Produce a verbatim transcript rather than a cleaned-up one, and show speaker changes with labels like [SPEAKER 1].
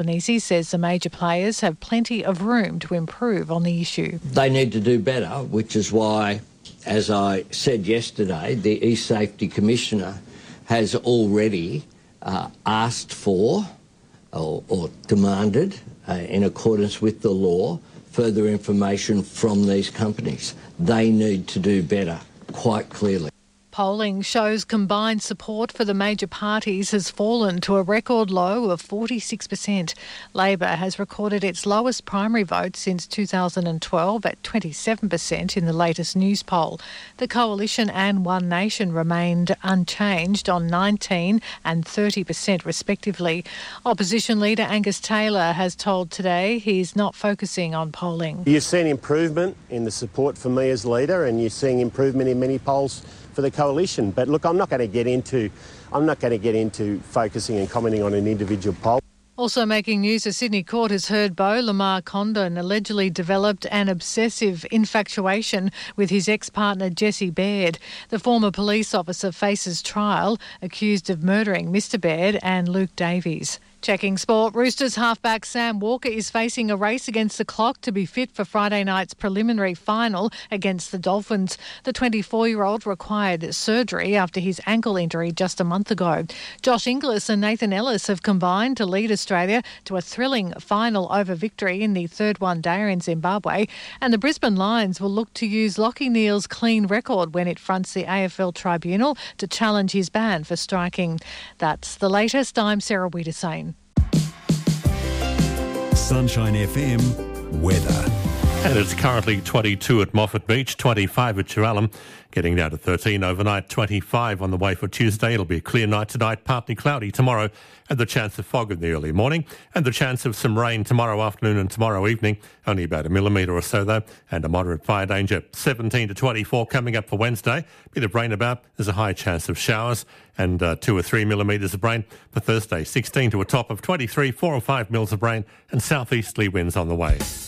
[SPEAKER 1] Albanese says the major players have plenty of room to improve on the issue.
[SPEAKER 2] They need to do better, which is why, as I said yesterday, the E-Safety Commissioner has already uh, asked for or, or demanded, uh, in accordance with the law, further information from these companies. They need to do better, quite clearly.
[SPEAKER 1] Polling shows combined support for the major parties has fallen to a record low of forty-six percent. Labor has recorded its lowest primary vote since two thousand twelve at twenty-seven percent in the latest news poll. The Coalition and One Nation remained unchanged on nineteen and thirty percent respectively. Opposition leader Angus Taylor has told Today he's not focusing on polling.
[SPEAKER 3] You've seen improvement in the support for me as leader, and you're seeing improvement in many polls for the coalition. But look, I'm not going to get into, I'm not going to get into focusing and commenting on an individual poll.
[SPEAKER 1] Also making news, a Sydney court has heard Beau Lamar Condon allegedly developed an obsessive infatuation with his ex-partner Jesse Baird. The former police officer faces trial, accused of murdering Mister Baird and Luke Davies. Checking sport, Roosters halfback Sam Walker is facing a race against the clock to be fit for Friday night's preliminary final against the Dolphins. The twenty-four-year-old required surgery after his ankle injury just a month ago. Josh Inglis and Nathan Ellis have combined to lead Australia to a thrilling final over victory in the third one-dayer in Zimbabwe, and the Brisbane Lions will look to use Lachie Neale's clean record when it fronts the A F L Tribunal to challenge his ban for striking. That's the latest. I'm Sarah Wiedersane.
[SPEAKER 4] Sunshine F M weather.
[SPEAKER 5] And it's currently twenty-two at Moffat Beach, twenty-five at Churalum, getting down to thirteen overnight, twenty-five on the way for Tuesday. It'll be a clear night tonight, partly cloudy tomorrow, and the chance of fog in the early morning, and the chance of some rain tomorrow afternoon and tomorrow evening, only about a millimetre or so though, and a moderate fire danger. seventeen to twenty-four coming up for Wednesday. Bit of rain about, there's a high chance of showers, and uh, two or three millimetres of rain for Thursday. sixteen to a top of twenty-three, four or five mils of rain, and southeasterly winds on the way.